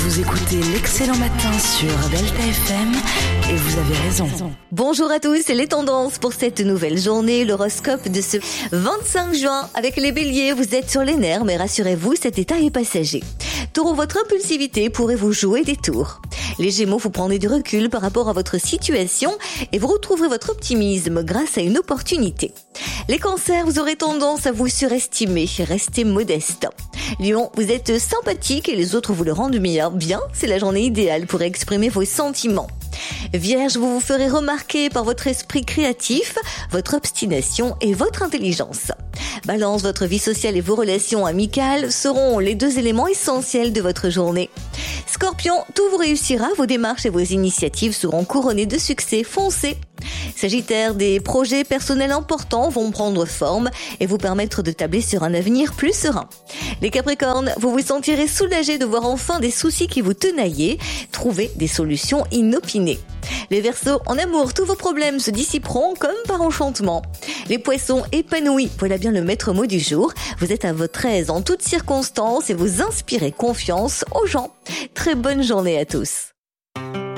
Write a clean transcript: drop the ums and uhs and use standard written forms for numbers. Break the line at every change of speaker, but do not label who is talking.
Vous écoutez l'Excellent Matin sur Delta FM et vous avez raison.
Bonjour à tous, c'est les tendances pour cette nouvelle journée, l'horoscope de ce 25 juin. Avec les béliers, vous êtes sur les nerfs, mais rassurez-vous, cet état est passager. Taureau, votre impulsivité pourrait vous jouer des tours. Les gémeaux, vous prendrez du recul par rapport à votre situation et vous retrouverez votre optimisme grâce à une opportunité. Les cancers, vous aurez tendance à vous surestimer, restez modeste. Lion, vous êtes sympathique et les autres vous le rendent bien. C'est la journée idéale pour exprimer vos sentiments. Vierge, vous vous ferez remarquer par votre esprit créatif, votre obstination et votre intelligence. Balance, votre vie sociale et vos relations amicales seront les deux éléments essentiels de votre journée. Scorpion, tout vous réussira, vos démarches et vos initiatives seront couronnées de succès, foncez. Sagittaire, des projets personnels importants vont prendre forme et vous permettre de tabler sur un avenir plus serein. Les Capricornes, vous vous sentirez soulagés de voir enfin des soucis qui vous tenaillaient, trouver des solutions inopinées. Les Verseaux, en amour, tous vos problèmes se dissiperont comme par enchantement. Les Poissons, épanouis, voilà bien le maître mot du jour. Vous êtes à votre aise en toutes circonstances et vous inspirez confiance aux gens. Très bonne journée à tous.